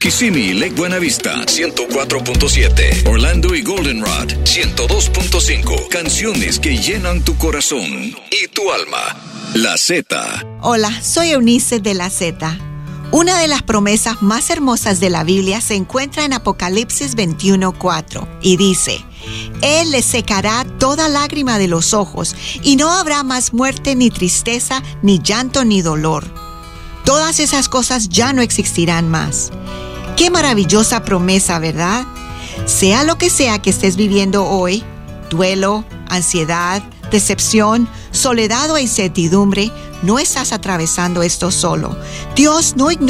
Kissimmee y Lake Buena Vista, 104.7. Orlando y Goldenrod, 102.5. Canciones que llenan tu corazón y tu alma. La Z. Hola, soy Eunice de La Z. Una de las promesas más hermosas de la Biblia se encuentra en Apocalipsis 21:4 y dice: Él le secará toda lágrima de los ojos y no habrá más muerte, ni tristeza, ni llanto, ni dolor. Todas esas cosas ya no existirán más. Qué maravillosa promesa, ¿verdad? Sea lo que sea que estés viviendo hoy, duelo, ansiedad, decepción, soledad o incertidumbre, no estás atravesando esto solo. Dios no ignora